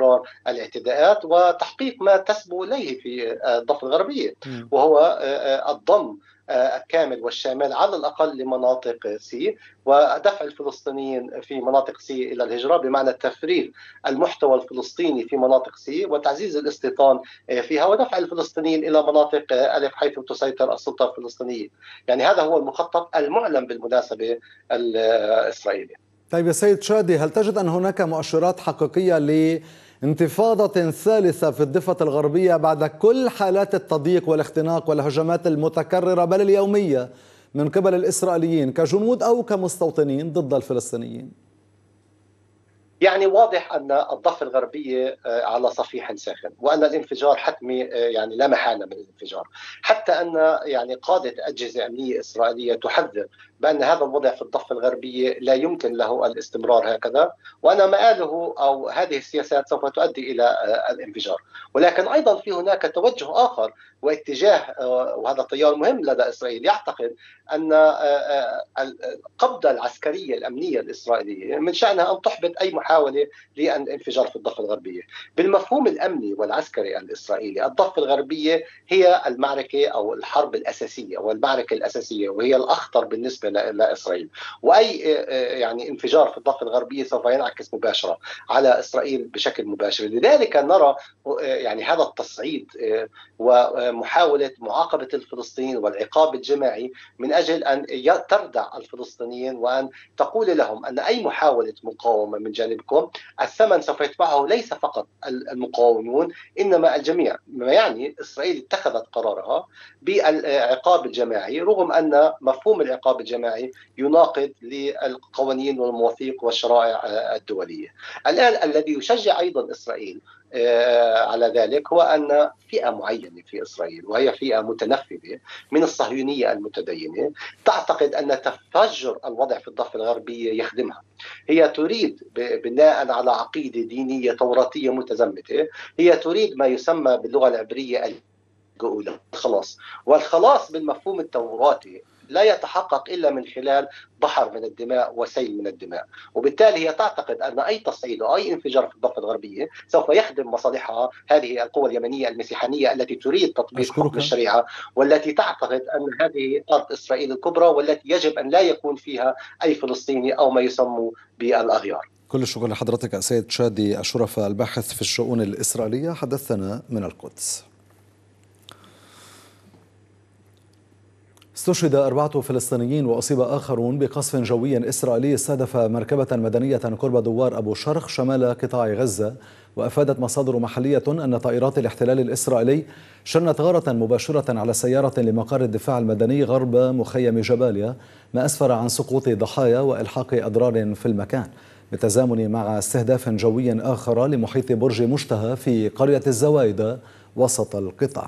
استمرار الاعتداءات وتحقيق ما تسبو إليه في الضفة الغربية، وهو الضم الكامل والشامل على الأقل لمناطق سي، ودفع الفلسطينيين في مناطق سي إلى الهجرة، بمعنى تفريغ المحتوى الفلسطيني في مناطق سي وتعزيز الاستيطان فيها، ودفع الفلسطينيين إلى مناطق ألف حيث تسيطر السلطة الفلسطينية. يعني هذا هو المخطط المعلن بالمناسبة الإسرائيلي. طيب يا سيد شادي، هل تجد أن هناك مؤشرات حقيقية لانتفاضة ثالثة في الضفة الغربية بعد كل حالات التضييق والاختناق والهجمات المتكررة بل اليومية من قبل الإسرائيليين كجنود أو كمستوطنين ضد الفلسطينيين؟ يعني واضح أن الضفة الغربية على صفيح ساخن، وأن الانفجار حتمي، يعني لا محالة من الانفجار، حتى أن يعني قادة أجهزة أمنية إسرائيلية تحذر بأن هذا الوضع في الضفة الغربية لا يمكن له الاستمرار هكذا، وأن مآله أو هذه السياسات سوف تؤدي إلى الانفجار. ولكن أيضا في هناك توجه آخر واتجاه، وهذا تيار مهم لدى إسرائيل، يعتقد أن القبضة العسكرية الأمنية الإسرائيلية من شأنها أن تحبط أي محاولة للانفجار في الضفة الغربية. بالمفهوم الأمني والعسكري الإسرائيلي، الضفة الغربية هي المعركة أو الحرب الأساسية والمعركة الأساسية، وهي الأخطر بالنسبة لإسرائيل. وأي يعني انفجار في الضفة الغربية سوف ينعكس مباشرة على إسرائيل بشكل مباشر. لذلك نرى يعني هذا التصعيد ومحاولة معاقبة الفلسطينيين والعقاب الجماعي من أجل أن تردع الفلسطينيين وأن تقول لهم أن أي محاولة مقاومة من جانبكم الثمن سوف يدفعه ليس فقط المقاومون إنما الجميع. ما يعني إسرائيل اتخذت قرارها بالعقاب الجماعي رغم أن مفهوم العقاب الجماعي يناقض للقوانين والمواثيق والشرائع الدولية. الآن الذي يشجع أيضا إسرائيل على ذلك هو أن فئة معينة في إسرائيل، وهي فئة متنفذة من الصهيونية المتدينة، تعتقد أن تفجر الوضع في الضفة الغربية يخدمها. هي تريد بناء على عقيدة دينية توراتية متزمتة، هي تريد ما يسمى باللغة العبرية الخلاص، والخلاص بالمفهوم التوراتي لا يتحقق إلا من خلال بحر من الدماء وسيل من الدماء. وبالتالي هي تعتقد أن أي تصعيد أو أي انفجار في الضفة الغربية سوف يخدم مصالحها، هذه القوى اليمنية المسيحانية التي تريد تطبيق حكم الشريعة، والتي تعتقد أن هذه أرض إسرائيل الكبرى، والتي يجب أن لا يكون فيها أي فلسطيني أو ما يسمى بالأغيار. كل الشكر لحضرتك سيد شادي الشرفة الباحث في الشؤون الإسرائيلية، حدثنا من القدس. استشهد 4 فلسطينيين وأصيب آخرون بقصف جوي إسرائيلي استهدف مركبة مدنية قرب دوار أبو شرخ شمال قطاع غزة. وأفادت مصادر محلية أن طائرات الاحتلال الإسرائيلي شنت غارة مباشرة على سيارة لمقر الدفاع المدني غرب مخيم جباليا، ما أسفر عن سقوط ضحايا وإلحاق أضرار في المكان، بالتزامن مع استهداف جوي آخر لمحيط برج مشتهى في قرية الزوايدة وسط القطاع.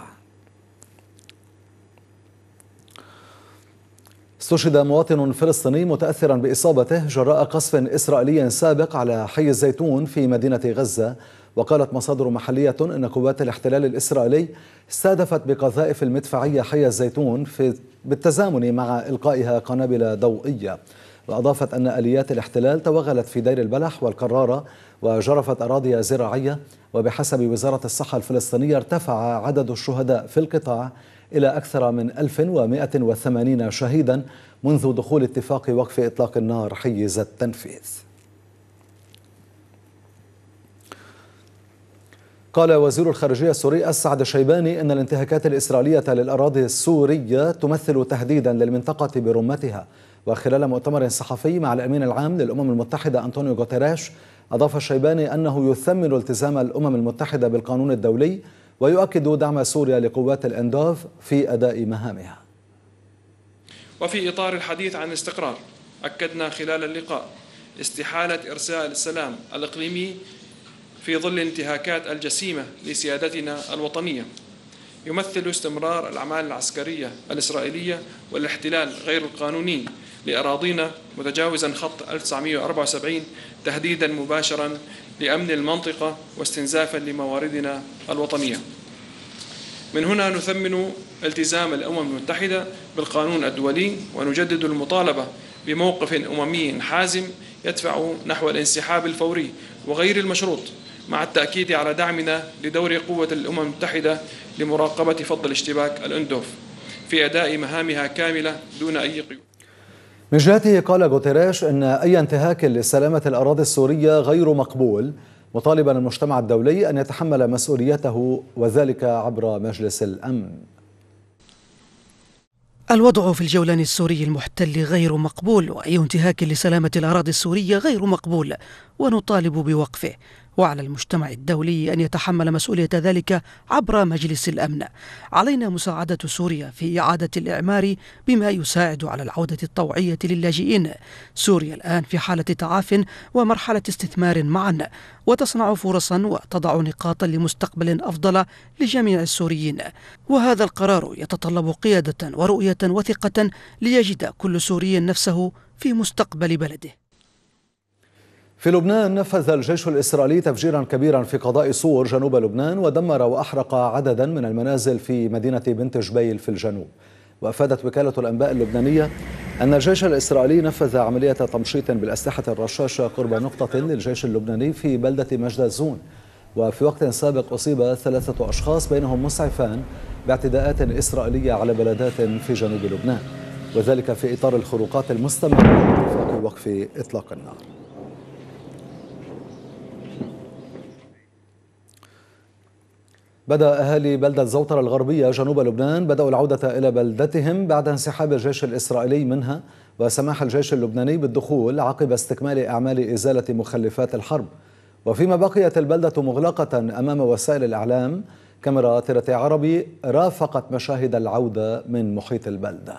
استشهد مواطن فلسطيني متأثرا بإصابته جراء قصف إسرائيلي سابق على حي الزيتون في مدينة غزة. وقالت مصادر محلية أن قوات الاحتلال الإسرائيلي استهدفت بقذائف المدفعية حي الزيتون بالتزامن مع إلقائها قنابل ضوئية. وأضافت أن آليات الاحتلال توغلت في دير البلح والقرارة وجرفت أراضي زراعية. وبحسب وزارة الصحة الفلسطينية ارتفع عدد الشهداء في القطاع إلى أكثر من 1180 شهيدا منذ دخول اتفاق وقف إطلاق النار حيز التنفيذ. قال وزير الخارجية السوري أسعد الشيباني أن الانتهاكات الإسرائيلية للأراضي السورية تمثل تهديدا للمنطقة برمتها. وخلال مؤتمر صحفي مع الأمين العام للأمم المتحدة أنطونيو غوتيريش، أضاف الشيباني أنه يثمن التزام الأمم المتحدة بالقانون الدولي ويؤكد دعم سوريا لقوات الإندوف في أداء مهامها. وفي إطار الحديث عن الاستقرار، أكدنا خلال اللقاء استحالة إرساء السلام الإقليمي في ظل الانتهاكات الجسيمة لسيادتنا الوطنية. يمثل استمرار الأعمال العسكرية الإسرائيلية والاحتلال غير القانوني لأراضينا متجاوزا خط 1974 تهديدا مباشرا لأمن المنطقة واستنزافا لمواردنا الوطنية. من هنا نثمن التزام الأمم المتحدة بالقانون الدولي، ونجدد المطالبة بموقف أممي حازم يدفع نحو الانسحاب الفوري وغير المشروط مع التأكيد على دعمنا لدور قوة الأمم المتحدة لمراقبة فض الاشتباك الأندوف في أداء مهامها كاملة دون أي قيود. من جهته قال غوتيريش أن أي انتهاك لسلامة الأراضي السورية غير مقبول، مطالبا المجتمع الدولي أن يتحمل مسؤوليته وذلك عبر مجلس الأمن. الوضع في الجولان السوري المحتل غير مقبول، وأي انتهاك لسلامة الأراضي السورية غير مقبول ونطالب بوقفه، وعلى المجتمع الدولي أن يتحمل مسؤولية ذلك عبر مجلس الأمن. علينا مساعدة سوريا في إعادة الإعمار بما يساعد على العودة الطوعية للاجئين. سوريا الآن في حالة تعاف ومرحلة استثمار معا، وتصنع فرصا وتضع نقاطا لمستقبل أفضل لجميع السوريين، وهذا القرار يتطلب قيادة ورؤية وثقة ليجد كل سوري نفسه في مستقبل بلده. في لبنان نفذ الجيش الإسرائيلي تفجيرا كبيرا في قضاء صور جنوب لبنان، ودمر وأحرق عددا من المنازل في مدينة بنت جبيل في الجنوب. وأفادت وكالة الأنباء اللبنانية أن الجيش الإسرائيلي نفذ عملية تمشيط بالأسلحة الرشاشة قرب نقطة للجيش اللبناني في بلدة مجد الزون. وفي وقت سابق أصيب 3 أشخاص بينهم مسعفان باعتداءات إسرائيلية على بلدات في جنوب لبنان، وذلك في إطار الخروقات المستمرة لاتفاق وقف إطلاق النار. بدأ أهالي بلدة زوطرة الغربية جنوب لبنان بدأوا العودة إلى بلدتهم بعد انسحاب الجيش الإسرائيلي منها وسماح الجيش اللبناني بالدخول عقب استكمال أعمال إزالة مخلفات الحرب. وفيما بقيت البلدة مغلقة أمام وسائل الإعلام، كاميرا تيرتي عربي رافقت مشاهد العودة من محيط البلدة.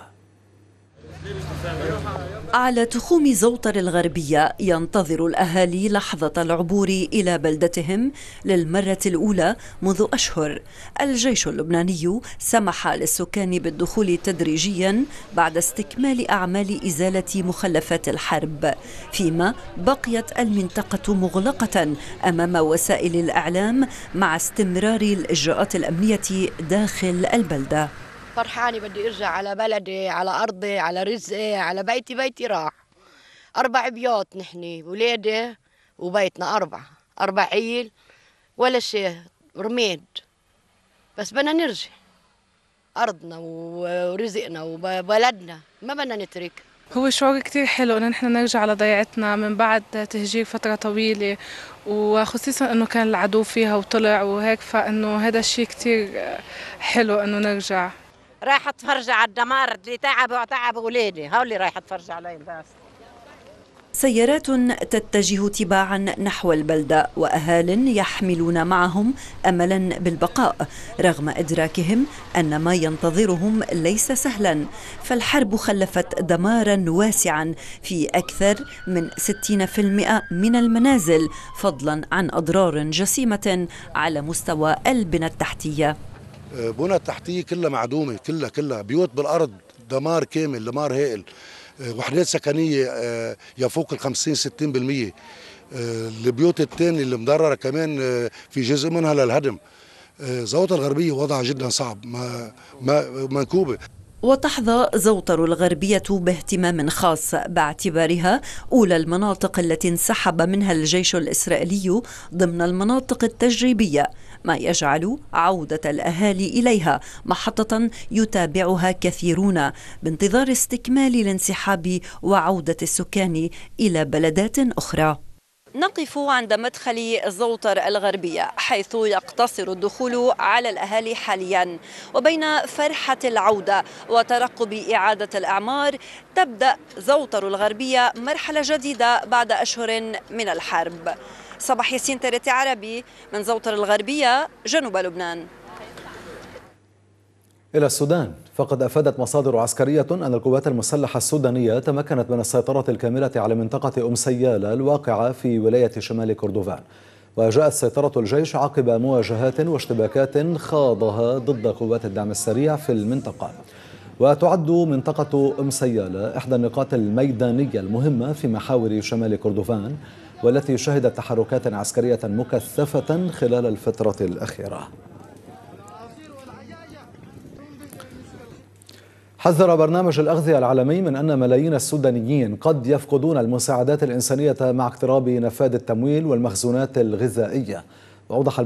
على تخوم زوطر الغربية ينتظر الأهالي لحظة العبور إلى بلدتهم للمرة الأولى منذ أشهر. الجيش اللبناني سمح للسكان بالدخول تدريجيا بعد استكمال أعمال إزالة مخلفات الحرب، فيما بقيت المنطقة مغلقة أمام وسائل الإعلام مع استمرار الإجراءات الأمنية داخل البلدة. فرحانة، بدي ارجع على بلدي، على ارضي، على رزقي، على بيتي. بيتي راح 4 بيوت، نحن ولادي وبيتنا 4 عيل ولا شيء، رميد. بس بدنا نرجع ارضنا ورزقنا وبلدنا، ما بدنا نترك. هو شعور كتير حلو انه نحن نرجع على ضيعتنا من بعد تهجير فترة طويلة، وخصيصا انه كان العدو فيها وطلع وهيك، فانه هذا الشيء كتير حلو انه نرجع. رايحة اتفرج على الدمار اللي تعب ولادي، هول اللي رايحة اتفرج عليهم بس. سيارات تتجه تباعا نحو البلدة، وأهال يحملون معهم أملا بالبقاء رغم إدراكهم أن ما ينتظرهم ليس سهلا، فالحرب خلفت دمارا واسعا في أكثر من 60% من المنازل، فضلا عن أضرار جسيمة على مستوى البنى التحتية. بنى التحتية كلها معدومة، كلها بيوت بالأرض، دمار كامل، دمار هائل. وحدات سكنية يفوق 50-60%. البيوت الثانية اللي مضررة كمان في جزء منها للهدم. زوطة الغربية وضعها جدا صعب، منكوبة. وتحظى زوطر الغربية باهتمام خاص باعتبارها أولى المناطق التي انسحب منها الجيش الإسرائيلي ضمن المناطق التجريبية، ما يجعل عودة الأهالي إليها محطة يتابعها كثيرون بانتظار استكمال الانسحاب وعودة السكان إلى بلدات أخرى. نقف عند مدخل زوطر الغربية حيث يقتصر الدخول على الأهالي حاليا، وبين فرحة العودة وترقب إعادة الأعمار تبدأ زوطر الغربية مرحلة جديدة بعد أشهر من الحرب. صباح ياسين، تيرتي عربي من زوطر الغربية جنوب لبنان. إلى السودان، فقد أفادت مصادر عسكرية أن القوات المسلحة السودانية تمكنت من السيطرة الكاملة على منطقة سيالة الواقعة في ولاية شمال كردوفان. وجاءت سيطرة الجيش عقب مواجهات واشتباكات خاضها ضد قوات الدعم السريع في المنطقة. وتعد منطقة سيالة إحدى النقاط الميدانية المهمة في محاور شمال كردوفان، والتي شهدت تحركات عسكرية مكثفة خلال الفترة الأخيرة. حذر برنامج الأغذية العالمي من أن ملايين السودانيين قد يفقدون المساعدات الإنسانية مع اقتراب نفاذ التمويل والمخزونات الغذائية. وأوضح